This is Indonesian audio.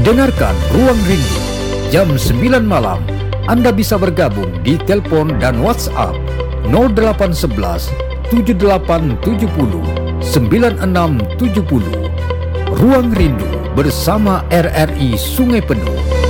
Dengarkan Ruang Rindu jam 9 malam. Anda bisa bergabung di telepon dan WhatsApp 0811 7870 9670. Ruang Rindu bersama RRI Sungai Penuh.